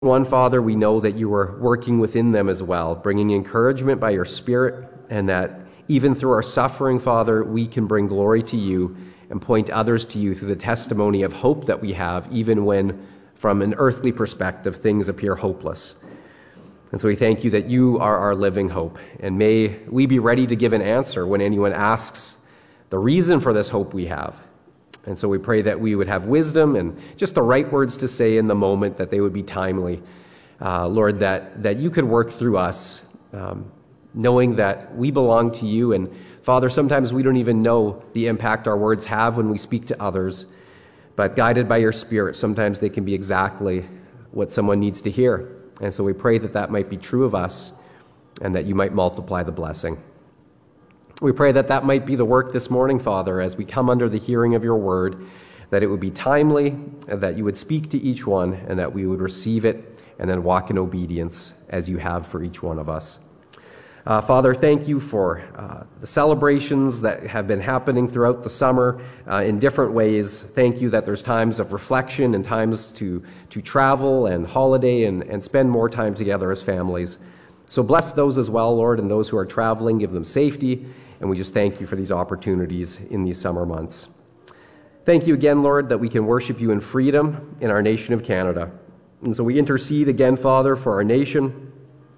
One, Father, we know that you are working within them as well, bringing encouragement by your Spirit, and that even through our suffering, Father, we can bring glory to you and point others to you through the testimony of hope that we have, even when, from an earthly perspective, things appear hopeless. And so we thank you that you are our living hope, and may we be ready to give an answer when anyone asks the reason for this hope we have. And so we pray that we would have wisdom and just the right words to say in the moment, that they would be timely. Lord, that you could work through us, knowing that we belong to you. And Father, sometimes we don't even know the impact our words have when we speak to others, but guided by your Spirit, sometimes they can be exactly what someone needs to hear. And so we pray that that might be true of us, and that you might multiply the blessing. We pray that that might be the work this morning, Father, as we come under the hearing of your word, that it would be timely, and that you would speak to each one, and that we would receive it and then walk in obedience as you have for each one of us. Father, thank you for the celebrations that have been happening throughout the summer in different ways. Thank you that there's times of reflection and times to travel and holiday and spend more time together as families. So bless those as well, Lord, and those who are traveling, give them safety. And we just thank you for these opportunities in these summer months. Thank you again, Lord, that we can worship you in freedom in our nation of Canada. And so we intercede again, Father, for our nation.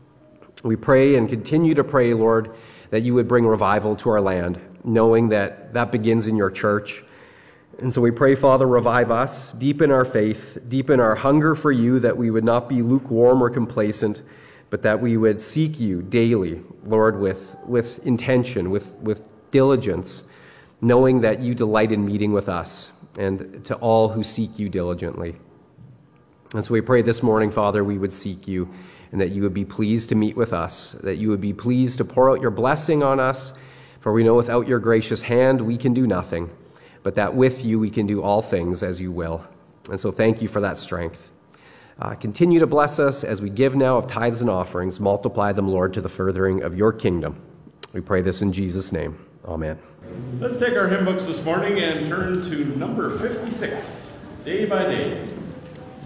We pray and continue to pray, Lord, that you would bring revival to our land, knowing that that begins in your church. And so we pray, Father, revive us, deepen our faith, deepen our hunger for you, that we would not be lukewarm or complacent, but that we would seek you daily, Lord, with intention, with diligence, knowing that you delight in meeting with us and to all who seek you diligently. And so we pray this morning, Father, we would seek you and that you would be pleased to meet with us, that you would be pleased to pour out your blessing on us, for we know without your gracious hand we can do nothing, but that with you we can do all things as you will. And so thank you for that strength. Continue to bless us as we give now of tithes and offerings. Multiply them, Lord, to the furthering of your kingdom. We pray this in Jesus' name. Amen. Let's take our hymn books this morning and turn to number 56, Day by Day.